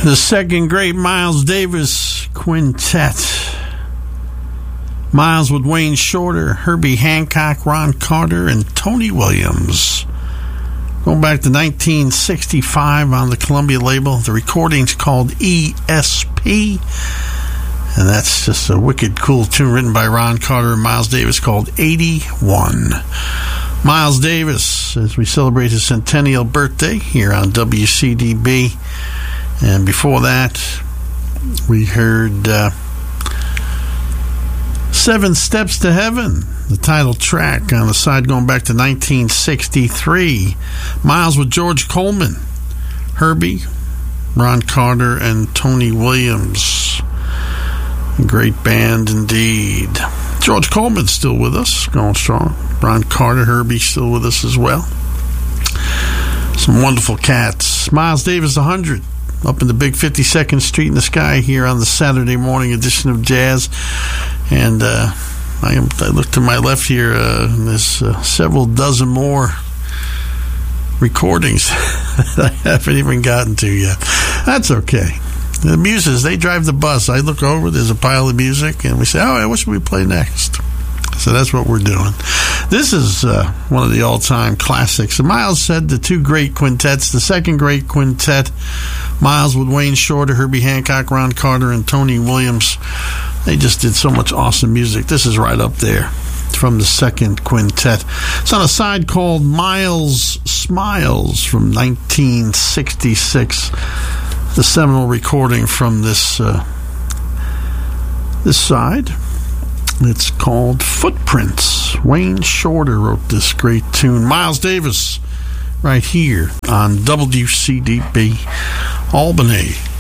The second great Miles Davis Quintet. Miles with Wayne Shorter, Herbie Hancock, Ron Carter, and Tony Williams. Going back to 1965 on the Columbia label. The recording's called ESP. And that's just a wicked cool tune written by Ron Carter and Miles Davis called 81. Miles Davis, as we celebrate his centennial birthday here on WCDB. And before that, we heard Seven Steps to Heaven, the title track on the side going back to 1963. Miles with George Coleman, Herbie, Ron Carter, and Tony Williams. A great band indeed. George Coleman's still with us, going strong. Ron Carter, Herbie still with us as well. Some wonderful cats. Miles Davis 100. Up in the big 52nd Street in the Sky here on the Saturday morning edition of Jazz. And I look to my left here, and there's several dozen more recordings that I haven't even gotten to yet. That's okay. The muses, they drive the bus. I look over, there's a pile of music, and we say, oh, what should we play next? So that's what we're doing. This is one of the all-time classics. Miles said the two great quintets, the second great quintet, Miles with Wayne Shorter, Herbie Hancock, Ron Carter, and Tony Williams. They just did so much awesome music. This is right up there from the second quintet. It's on a side called Miles Smiles from 1966. The seminal recording from this side. It's called Footprints. Wayne Shorter wrote this great tune. Miles Davis, right here on WCDB Albany.